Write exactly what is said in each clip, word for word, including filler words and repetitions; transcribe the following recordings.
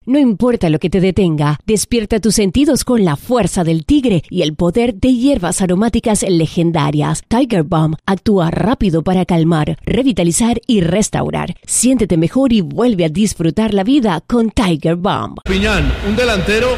No importa lo que te detenga, despierta tus sentidos con la fuerza del tigre y el poder de hierbas aromáticas legendarias. Tiger Balm actúa rápido para calmar, revitalizar y restaurar. Siéntete mejor y vuelve a disfrutar la vida con Tiger Balm. Piñán, un delantero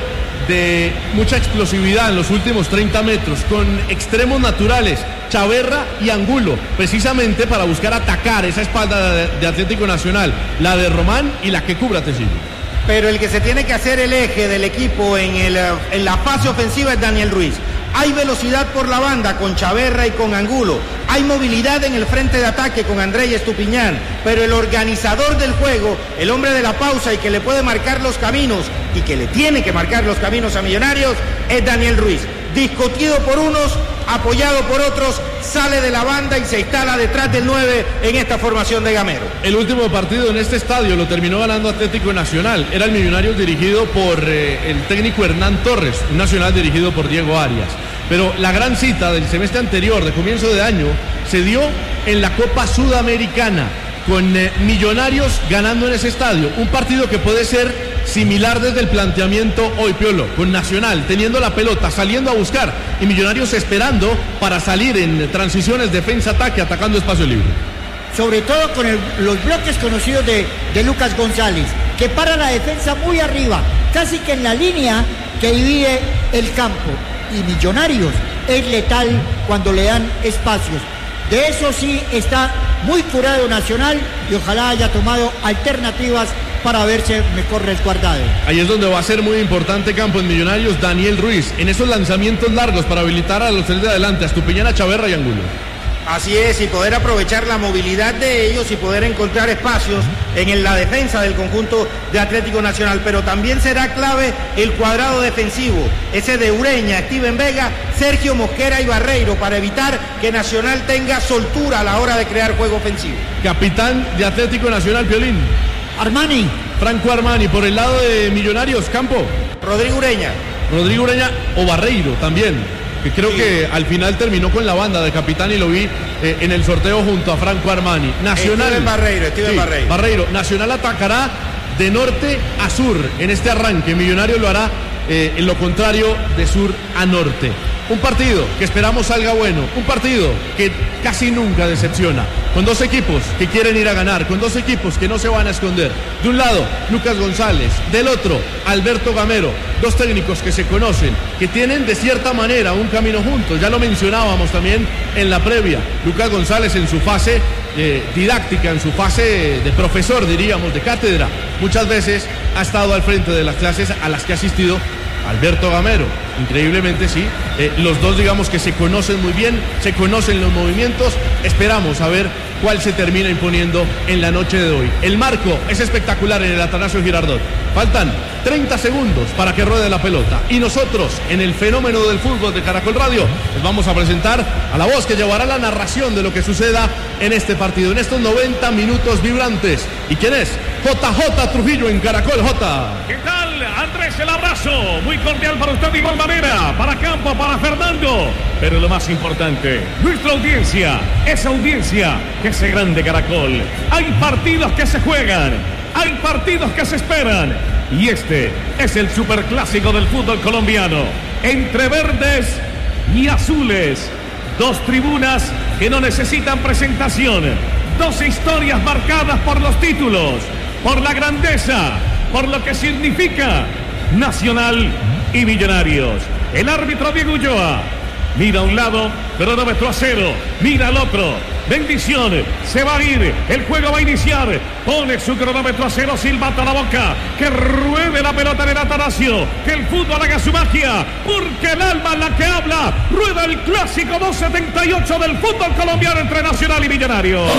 de mucha explosividad en los últimos treinta metros, con extremos naturales, Chaverra y Angulo, precisamente para buscar atacar esa espalda de, de Atlético Nacional, la de Román y la que cubra Tecillo. Pero el que se tiene que hacer el eje del equipo en, el, en la fase ofensiva es Daniel Ruiz. Hay velocidad por la banda con Chaverra y con Angulo. Hay movilidad en el frente de ataque con Andrés Estupiñán. Pero el organizador del juego, el hombre de la pausa y que le puede marcar los caminos y que le tiene que marcar los caminos a Millonarios, es Daniel Ruiz. Discutido por unos, apoyado por otros, sale de la banda y se instala detrás del nueve en esta formación de Gamero. El último partido en este estadio lo terminó ganando Atlético Nacional. Era el Millonarios dirigido por eh, el técnico Hernán Torres, un Nacional dirigido por Diego Arias. Pero la gran cita del semestre anterior, de comienzo de año, se dio en la Copa Sudamericana, con eh, Millonarios ganando en ese estadio. Un partido que puede ser similar desde el planteamiento hoy, Piolo, con Nacional teniendo la pelota, saliendo a buscar, y Millonarios esperando para salir en transiciones, defensa-ataque, atacando espacio libre. Sobre todo con el, los bloques conocidos de, de Lucas González, que para la defensa muy arriba, casi que en la línea que divide el campo. Y Millonarios es letal cuando le dan espacios. De eso sí está muy curado Nacional y ojalá haya tomado alternativas para verse mejor resguardado. Ahí es donde va a ser muy importante campo en Millonarios Daniel Ruiz, en esos lanzamientos largos para habilitar a los tres de adelante, a Estupiñán, a Chaverra y Angulo. Así es, y poder aprovechar la movilidad de ellos y poder encontrar espacios en la defensa del conjunto de Atlético Nacional, pero también será clave el cuadrado defensivo, ese de Ureña, Steven Vega, Sergio Mosquera y Barreiro, para evitar que Nacional tenga soltura a la hora de crear juego ofensivo. Capitán de Atlético Nacional, Piolín. Armani. Franco Armani. Por el lado de Millonarios, campo. Rodrigo Ureña. Rodrigo Ureña o Barreiro también, que creo sí. que al final terminó con la banda de capitán y lo vi eh, en el sorteo junto a Franco Armani. Nacional. Steven Barreiro, Steven sí, Barreiro. Barreiro. Nacional atacará de norte a sur en este arranque. Millonarios lo hará eh, en lo contrario, de sur a norte. Un partido que esperamos salga bueno, un partido que casi nunca decepciona, con dos equipos que quieren ir a ganar, con dos equipos que no se van a esconder. De un lado, Lucas González, del otro, Alberto Gamero, dos técnicos que se conocen, que tienen de cierta manera un camino juntos, ya lo mencionábamos también en la previa. Lucas González en su fase eh, didáctica, en su fase de profesor, diríamos, de cátedra, muchas veces ha estado al frente de las clases a las que ha asistido Alberto Gamero. Increíblemente sí, eh, los dos digamos que se conocen muy bien, se conocen los movimientos. Esperamos a ver cuál se termina imponiendo en la noche de hoy. El marco es espectacular en el Atanasio Girardot. Faltan treinta segundos para que ruede la pelota y nosotros en el fenómeno del fútbol de Caracol Radio les vamos a presentar a la voz que llevará la narración de lo que suceda en este partido, en estos noventa minutos vibrantes. ¿Y quién es? J J Trujillo en Caracol. J. ¿Qué tal? Andrés, el abrazo muy cordial para usted de igual manera, para Campo, para Fernando, pero lo más importante, nuestra audiencia, esa audiencia que hace grande Caracol. Hay partidos que se juegan, hay partidos que se esperan, y este es el superclásico del fútbol colombiano, entre verdes y azules, dos tribunas que no necesitan presentación, dos historias marcadas por los títulos, por la grandeza, por lo que significa Nacional y Millonarios. El árbitro Diego Ulloa mira a un lado, cronómetro a cero, mira al otro, bendición, se va a ir, el juego va a iniciar, pone su cronómetro a cero, silbato a la boca, que ruede la pelota en el Atanasio, que el fútbol haga su magia, porque el alma es la que habla, rueda el clásico doscientos setenta y ocho del fútbol colombiano entre Nacional y Millonarios.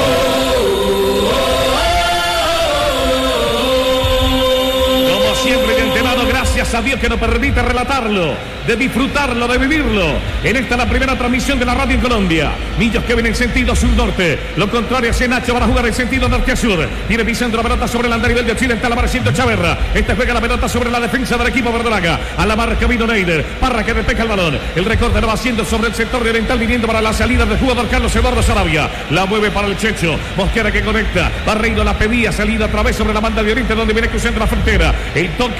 Siempre de antemano, gracias a Dios que nos permite relatarlo, de disfrutarlo, de vivirlo. En esta la primera transmisión de la radio en Colombia. Millos que viene en sentido sur-norte. Lo contrario hacia Nacho para jugar en sentido norte-sur. Viene pisando la pelota sobre el andarivel de occidental, apareciendo Chaverra. Este juega la pelota sobre la defensa del equipo verdolaga. A la marca vino Neider. Parra que despeja el balón. El recorte lo va haciendo sobre el sector de oriental, viniendo para la salida del jugador Carlos Eduardo Sarabia. La mueve para el Checho. Mosquera que conecta. Barreiro la pedía, salida a través sobre la banda de oriente, donde viene cruzando la frontera. El toque